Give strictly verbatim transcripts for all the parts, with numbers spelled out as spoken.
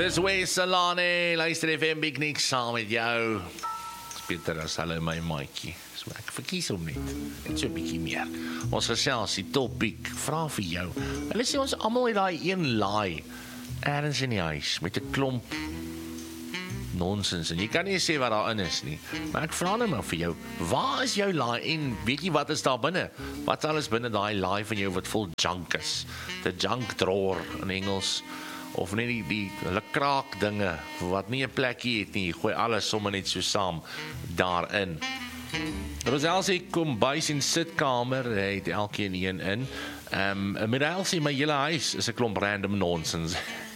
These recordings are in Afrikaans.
Dis Wes Salane, luister F M Big Nick saam met jou. Dis beter as hulle my maatjie. So ek verkies hom net. Net so 'n bietjie meer. Ons gesels die topic, vra vir jou. Hulle sê ons almal het daai een laai ergens in die huis met 'n klomp nonsens en jy kan nie sê wat daarin is nie. Maar ek vra nou maar vir jou, waar is jou laai en weet jy wat is daar binne? Wat alles binne daai laai van jou wat vol junk is? The junk drawer in Engels. Of net die, die hulle kraak dinge wat nie 'n plekkie het nie, gooi alles sommer net so saam daarin. Rosel sê kombuis en sitkamer het elkeen een in. Ehm um, Mirel sê my hele huis is 'n klomp random nonsens.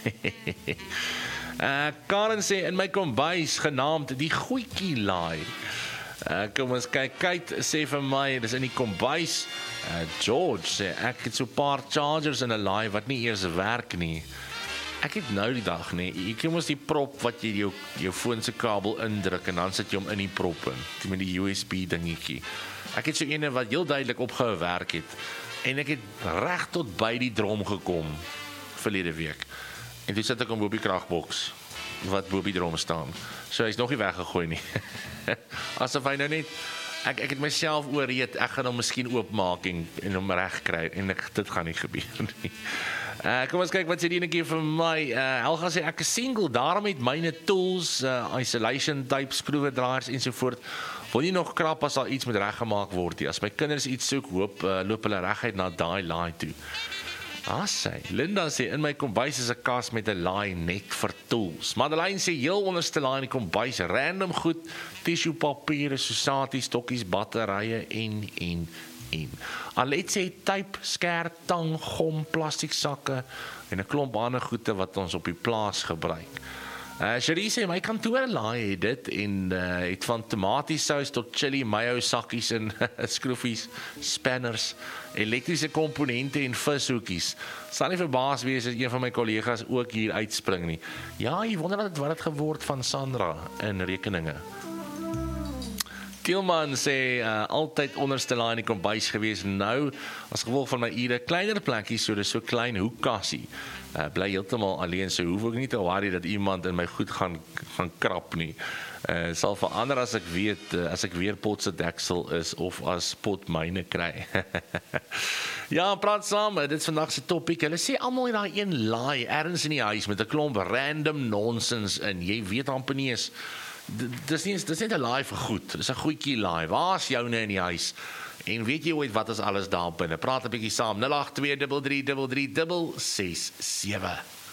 uh, Karen sê in my kombuis genaamd die goetjie laai. Uh, kom ons kyk, Kate sê vir my, dis in die kombuis. Uh, George sê ek het so 'n paar chargers in 'n laai wat nie eers werk nie. Ek het nou die dag, nee, jy kry mos die prop wat jy jou, jou foon se kabel indruk en dan sit jy hom in die prop in, met die U S B dingetjie. Ek het so ene wat heel duidelik opgehou werk het en ek het reg tot by die drom gekom verlede week. En toe sit ek hom op die kragboks wat bo op die drom staan. So hy's nog nie weggegooi nie. Asof hy nou net ek ek het myself ooreed, ek gaan hom miskien oopmaak en en hom reg kry en ek, dit gaan nie gebeur nie. Uh, kom ons kyk wat sê die enetjie vir my. Uh, Helga sê ek is single, daarom het myne tools, uh, isolation tape, skroewedraaiers ensovoort. Wil nie nog krap as daar iets moet reggemaak word nie. As my kinders iets soek, hoop uh, loop hulle reguit na daai laai toe. Ah sê, Linda sê in my kombuis is 'n kas met 'n laai net vir tools. Madeleine sê heel onderste laai in die kombuis, random goed, tissue papiere, sosaties, stokkies, batterye en en en. Alet sê tape, skerp, tang, gom, plastiek sakke en 'n klomp ander goede wat ons op die plaas gebruik. Uh, Cherie sê my kantoor laai het dit en uh, het van tomatiesous tot chili mayo sakkies en skroefies, spanners, elektriese komponente en vishoekies. Sal nie verbaas wees as een van my kollegas ook hier uitspring nie. Ja, jy wonder wat het geword van Sandra in rekeninge. Tielman sê uh, altyd onderste laai in die kombuis gewees, nou as gevolg van my ure kleiner plekkies, so dis so klein hoekkassie. Uh, bly heeltemal alleen, so hoef ek nie te worry dat iemand in my goed gaan gaan krap nie. Uh, sal verander as ek weet uh, as ek weer pot se deksel is of as pot myne kry. Ja, praat saam, dit is vandag se topic. Hulle sê almal het daai een laai ergens in die huis met 'n klomp random nonsens in. Jy weet amper nie eens Dis nie, dis net 'n laai vir goed, dis 'n goedjie laai. Waar is joune in die huis? En weet jy ooit wat is alles daar binne? Praat 'n bietjie saam, nul agt twee drie drie drie drie ses ses sewe.